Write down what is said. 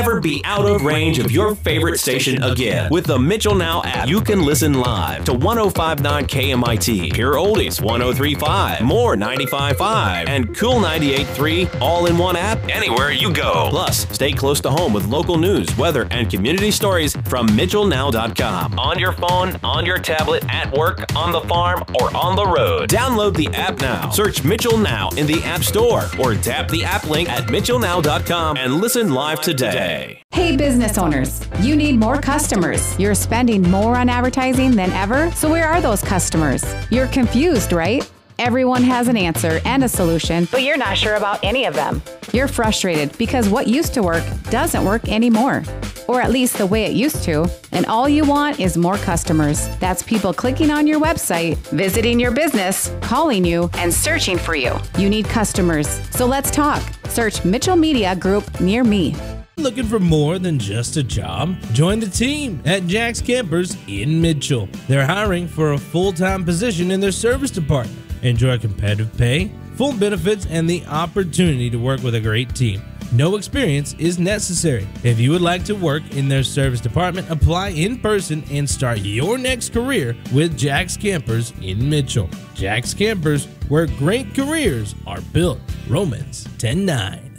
never be out of range of your favorite station again. With the Mitchell Now app, you can listen live to 105.9 KMIT, Pure Oldies 103.5, More 95.5, and Cool 98.3 all in one app anywhere you go. Plus, stay close to home with local news, weather, and community stories from MitchellNow.com. On your phone, on your tablet, at work, on the farm, or on the road. Download the app now. Search Mitchell Now in the App Store or tap the app link at MitchellNow.com and listen live today. Hey business owners, you need more customers. You're spending more on advertising than ever, so where are those customers? You're confused, right? Everyone has an answer and a solution, but you're not sure about any of them. You're frustrated because what used to work doesn't work anymore, or at least the way it used to, and all you want is more customers. That's people clicking on your website, visiting your business, calling you, and searching for you. You need customers, so let's talk. Search Mitchell Media Group near me. Looking for more than just a job? Join the team at Jack's Campers in Mitchell. They're hiring for a full-time position in their service department. Enjoy competitive pay, full benefits, and the opportunity to work with a great team. No experience is necessary. If you would like to work in their service department, apply in person and start your next career with Jack's Campers in Mitchell. Jack's Campers, where great careers are built. Romans 10:9.